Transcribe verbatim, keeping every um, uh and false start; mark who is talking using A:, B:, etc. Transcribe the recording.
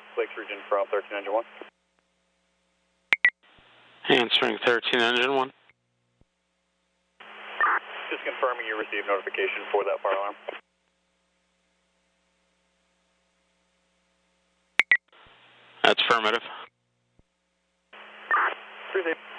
A: Lakes Region from thirteen Engine one.
B: Answering thirteen Engine one.
A: Just confirming you received notification for that fire alarm.
B: That's affirmative.
A: Appreciate it.